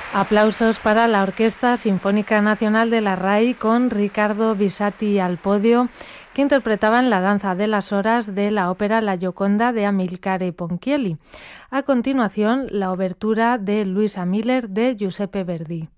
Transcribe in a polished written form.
Aplausos para la Orquesta Sinfónica Nacional de la RAI con Riccardo Bisatti al podio, que interpretaban la danza de las horas de la ópera La Gioconda de Amilcare Ponchielli. A continuación, la obertura de Luisa Miller de Giuseppe Verdi.